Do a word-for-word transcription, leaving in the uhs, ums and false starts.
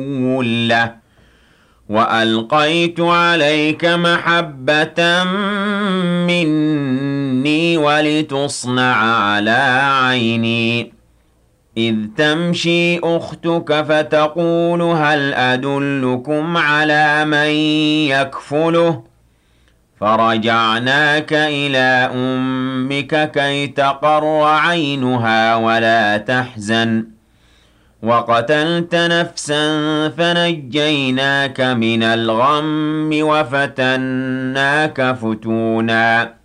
له وألقيت عليك محبة مني ولتصنع على عيني إذ تمشي أختك فتقول هل أدلكم على من يكفله فرجعناك إلى أمك كي تقر عينها ولا تحزن وقتلت نفسا فنجيناك من الغم وفتناك فتونا